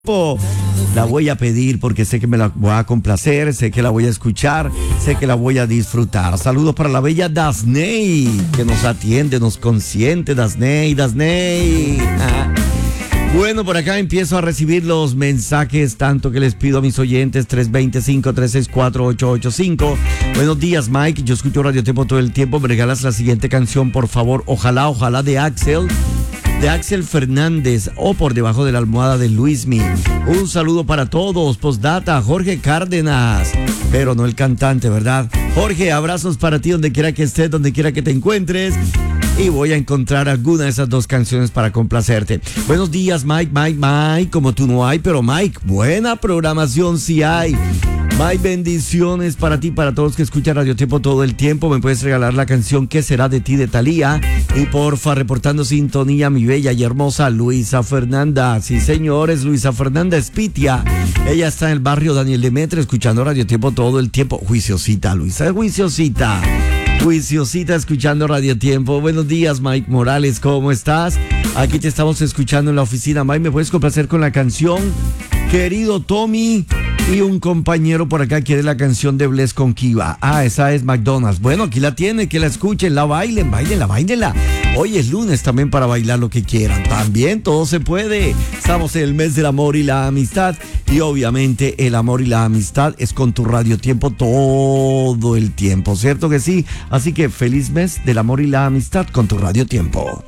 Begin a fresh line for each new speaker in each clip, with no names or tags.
La voy a pedir porque sé que me la voy a complacer, sé que la voy a escuchar, sé que la voy a disfrutar. Saludos para la bella Dasney, que nos atiende, nos consiente. Dasney. Bueno, por acá empiezo a recibir los mensajes, tanto que les pido a mis oyentes, 325-364-885. Buenos días, Mike, yo escucho Radio Tiempo todo el tiempo, me regalas la siguiente canción, por favor. Ojalá de Axel Fernández, o Por debajo de la almohada de Luismi. Un saludo para todos. Postdata, Jorge Cárdenas, pero no el cantante, ¿verdad? Jorge, abrazos para ti donde quiera que estés, donde quiera que te encuentres. Y voy a encontrar alguna de esas dos canciones para complacerte. Buenos días, Mike. Como tú no hay, pero Mike, buena programación sí hay. Mike, bendiciones para ti, para todos que escuchan Radio Tiempo todo el tiempo. Me puedes regalar la canción ¿Qué será de ti? De Thalía. Y porfa, reportando sintonía, mi bella y hermosa Luisa Fernanda. Sí, señores, Luisa Fernanda Espitia. Ella está en el barrio Daniel Demetrio escuchando Radio Tiempo todo el tiempo. Juiciosita, Luisa, juiciosita, escuchando Radio Tiempo. Buenos días, Mike Morales, ¿cómo estás? Aquí te estamos escuchando en la oficina. Mike, ¿me puedes complacer con la canción Querido Tommy? Y un compañero por acá quiere la canción de Bless con Kiva. Esa es McDonald's. Bueno, aquí la tiene, que la escuchen, la bailen. Hoy es lunes también para bailar lo que quieran. También todo se puede. Estamos en el mes del amor y la amistad. Y obviamente el amor y la amistad es con tu Radio Tiempo todo el tiempo, ¿cierto que sí? Así que feliz mes del amor y la amistad con tu Radio Tiempo.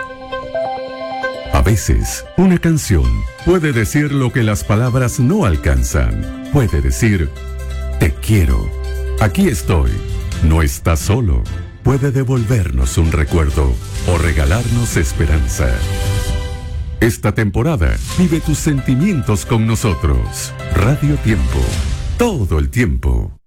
A veces, una canción puede decir lo que las palabras no alcanzan. Puede decir, te quiero, aquí estoy, no estás solo. Puede devolvernos un recuerdo o regalarnos esperanza. Esta temporada, vive tus sentimientos con nosotros. Radio Tiempo, todo el tiempo.